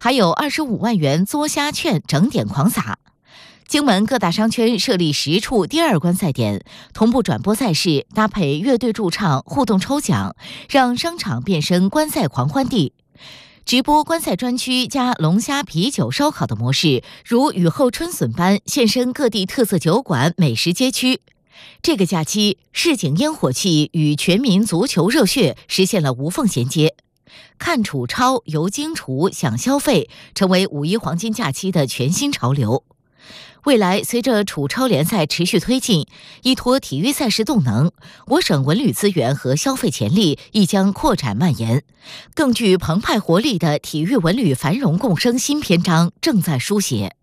还有25万元作虾券整点狂撒。荆门各大商圈设立10处第二观赛点，同步转播赛事，搭配乐队驻唱互动抽奖，让商场变身观赛狂欢地。直播观赛专区加龙虾、啤酒、烧烤的模式，如雨后春笋般现身各地特色酒馆、美食街区。这个假期，市井烟火气与全民足球热血实现了无缝衔接。看楚超、游京厨、享消费，成为五一黄金假期的全新潮流。未来，随着楚超联赛持续推进，依托体育赛事动能，我省文旅资源和消费潜力亦将扩展蔓延。更具澎湃活力的体育文旅繁荣共生新篇章正在书写。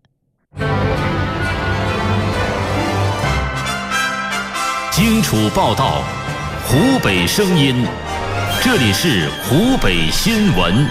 荆楚报道，湖北声音，这里是湖北新闻。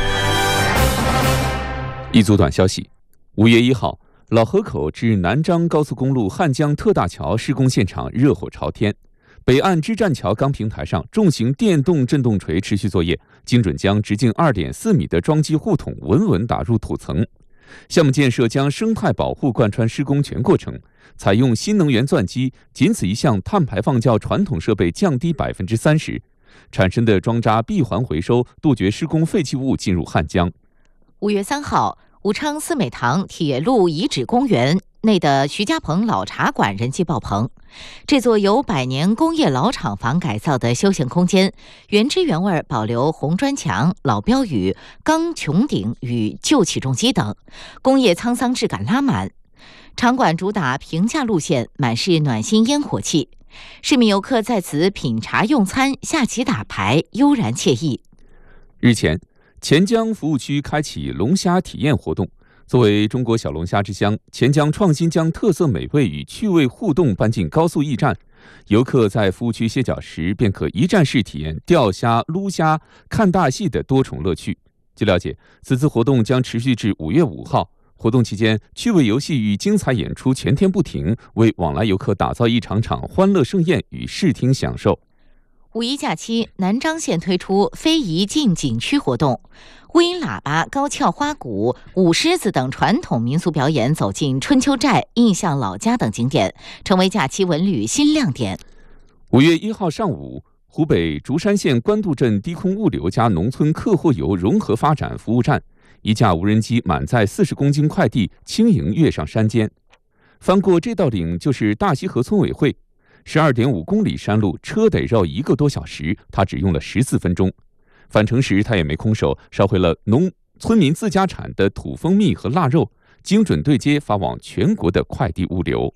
一组短消息：5月1号。老河口至南漳高速公路汉江特大桥施工现场热火朝天，北岸支站桥钢平台上重型电动振动锤持续作业，精准将直径2.4米的桩基护筒稳稳打入土层。项目建设将生态保护贯穿施工全过程，采用新能源钻机，仅此一项碳排放较传统设备降低30%，产生的桩渣闭环回收，杜绝施工废弃物进入汉江。 5月3号。武昌四美堂铁路遗址公园内的徐家棚老茶馆人气爆棚。这座由100年工业老厂房改造的休闲空间，原汁原味保留红砖墙、老标语、钢穹顶与旧起重机等，工业沧桑质感拉满。场馆主打平价路线，满是暖心烟火气。市民游客在此品茶用餐、下棋打牌，悠然惬意。 日前，钱江服务区开启龙虾体验活动。作为中国小龙虾之乡，钱江创新将特色美味与趣味互动搬进高速驿站，游客在服务区歇脚时便可一站式体验钓虾、撸虾、看大戏的多重乐趣。据了解，此次活动将持续至5月5号。活动期间，趣味游戏与精彩演出全天不停，为往来游客打造一场场欢乐盛宴与视听享受。 五一假期，南漳县推出非遗进景区活动，乌音喇叭、高跷花鼓、舞狮子等传统民俗表演走进春秋寨、印象老家等景点，成为假期文旅新亮点。 5月1号上午，湖北竹山县官渡镇低空物流加农村客货游融合发展服务站，一架无人机满载40公斤快递轻盈跃上山间。翻过这道岭就是大溪河村委会。12.5公里山路，车得绕1个多小时，他只用了14分钟。返程时，他也没空手，捎回了村民自家产的土蜂蜜和腊肉，精准对接发往全国的快递物流。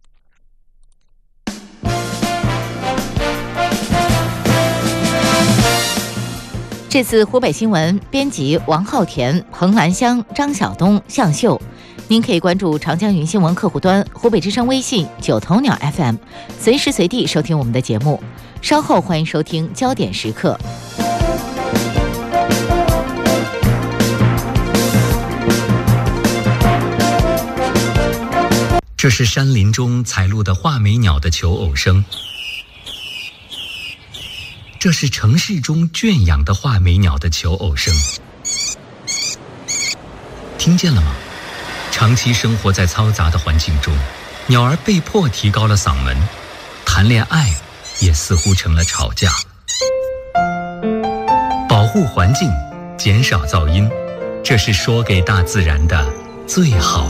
这次湖北新闻编辑王浩田、彭兰香、张晓东、向秀。您可以关注长江云新闻客户端、湖北之声微信、9头鸟 FM， 随时随地收听我们的节目。稍后欢迎收听焦点时刻。 这是山林中采录的画眉鸟的求偶声，这是城市中圈养的画眉鸟的求偶声。听见了吗？长期生活在嘈杂的环境中，鸟儿被迫提高了嗓门，谈恋爱也似乎成了吵架。保护环境，减少噪音，这是说给大自然的最好